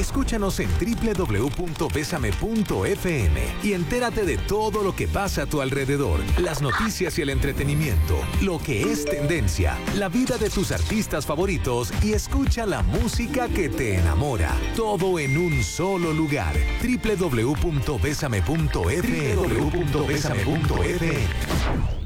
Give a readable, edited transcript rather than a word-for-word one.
Escúchanos en www.besame.fm y entérate de todo lo que pasa a tu alrededor, las noticias y el entretenimiento, lo que es tendencia, la vida de tus artistas favoritos y escucha la música que te enamora. Todo en un solo lugar. www.besame.fm.